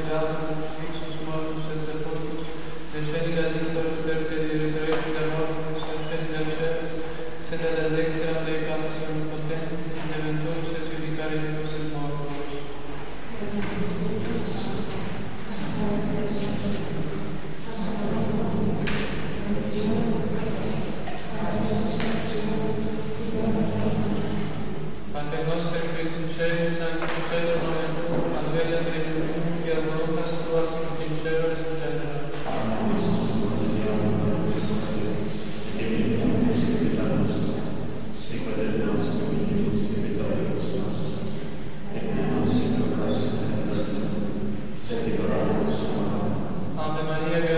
beato crucifixus mortus et sepultus, descendi ad interos tertia di resurrecti da mortis, ascendi al celis, sed ad dexteram Dei Patris omnipotentis, interventurus et judicaris vivos et mortuos. Pater noster qui in celis, sanctificetur nomen tuum, adveniat regnum tuum, fiat voluntas tua sicut in cielo et in terra. Ave Maria,